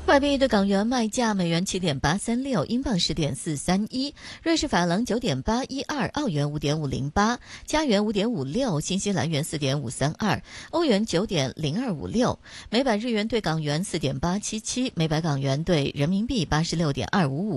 外币对港元卖价：美元7.836，英镑10.431，瑞士法郎9.812，澳元5.508，加元5.56，新西兰元4.532，欧元9.0256，每百日元对港元4.877，每百港元对人民币86.255。